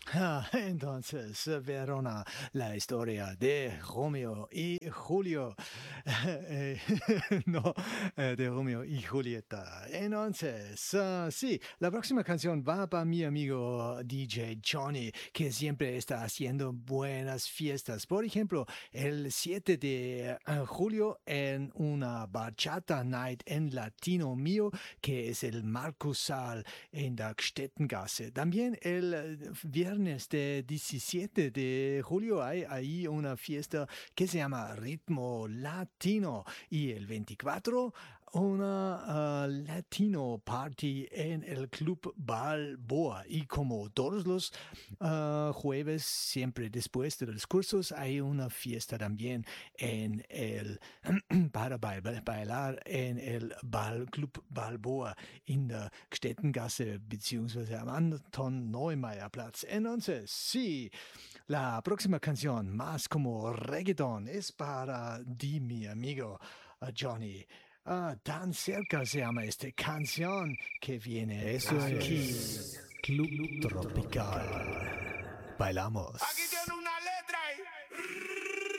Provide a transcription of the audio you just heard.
Entonces, Verona, la historia de Romeo y Julio. Eh, no, de Romeo y Julieta. Entonces, sí, la próxima canción va para mi amigo DJ Johnny, que siempre está haciendo buenas fiestas. Por ejemplo, el 7 de julio en una bachata night en Latino Mío, que es el Markussaal en la Stettengasse. También el viernes de 17 de julio hay ahí una fiesta que se llama Ritmo Latino y el 24 una Latino Party en el Club Balboa. Y como todos los jueves, siempre después de los cursos, hay una fiesta también en el para bailar en el Club Balboa in der Stettengasse beziehungsweise am Anton Neumeier Platz. Entonces, sí, la próxima canción, más como reggaeton, es para ti, mi amigo Johnny. Tan cerca se llama esta canción que viene Eso aquí. es Club Tropical. Bailamos.